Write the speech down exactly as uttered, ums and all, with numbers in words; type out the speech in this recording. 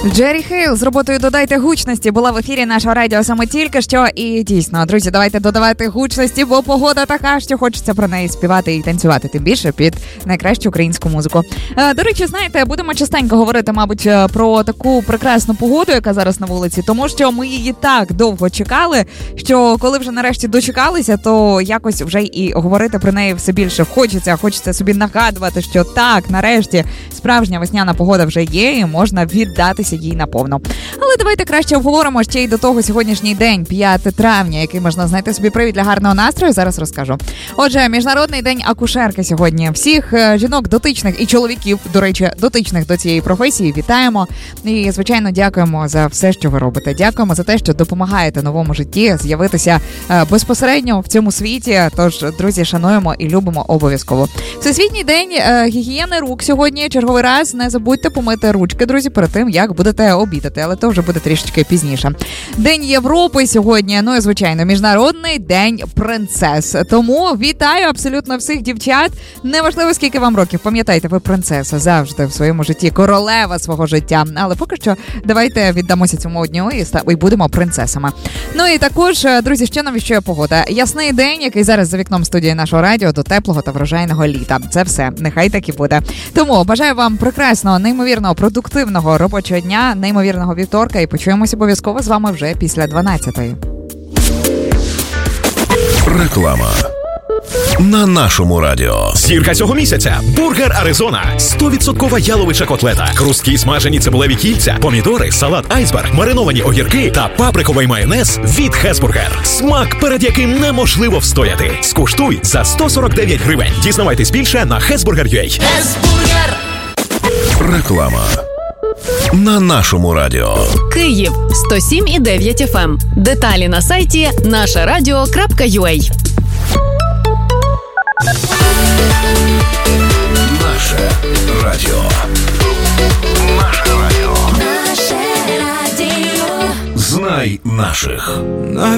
Джері Хейл з роботою «Додайте гучності» була в ефірі нашого радіо саме тільки що. І дійсно, друзі, давайте додавати гучності, бо погода така, що хочеться про неї співати і танцювати, тим більше під найкращу українську музику. До речі, знаєте, будемо частенько говорити, мабуть, про таку прекрасну погоду, яка зараз на вулиці, тому що ми її так довго чекали, що коли вже нарешті дочекалися, то якось вже і говорити про неї все більше хочеться. Хочеться собі нагадувати, що так, нарешті справжня весняна погода вже є і можна віддатися їй наповно. Але давайте краще обговоримо ще й до того сьогоднішній день, п'яте травня, який можна знайти собі привід для гарного настрою, зараз розкажу. Отже, Міжнародний день акушерки сьогодні. Всіх жінок дотичних і чоловіків, до речі, дотичних до цієї професії вітаємо. І, звичайно, дякуємо за все, що ви робите. Дякуємо за те, що допомагаєте новому житті з'явитися безпосередньо в цьому світі. Тож, друзі, шануємо і любимо обов'язково. Всесвітній день гігієни рук сьогодні. Черговий раз не забудьте помити ручки, друзі, перед тим, як будете обідати, але то вже буде трішечки пізніше. День Європи сьогодні, ну і, звичайно, Міжнародний день принцес. Тому вітаю абсолютно всіх дівчат. Неважливо, скільки вам років. Пам'ятайте, ви принцеса завжди в своєму житті, королева свого життя. Але поки що давайте віддамося цьому дню і, ста- і будемо принцесами. Ну і також, друзі, що нам віщує погода. Ясний день, який зараз за вікном студії нашого радіо, до теплого та врожайного літа. Це все. Нехай так і буде. Тому бажаю вам прекрасного, неймовірного, продуктивного робочого дня, неймовірного вівторка, і почуємося обов'язково з вами вже після дванадцятої. Реклама на нашому радіо. Зірка цього місяця. Бургер Аризона. сто відсотків яловича котлета. Хрусткі смажені цибулеві кільця, помідори, салат айсберг, мариновані огірки та паприковий майонез від Хесбургер. Смак, перед яким неможливо встояти. Скуштуй за сто сорок дев'ять гривень. Дізнавайтесь більше на хесбургер крапка ю а. Хесбургер. Реклама на нашому радіо. Київ сто сім і дев'ять еф ем. Деталі на сайті наше радіо крапка ю а. Наше радіо. Наше радіо. Наше радіо. Знай наших.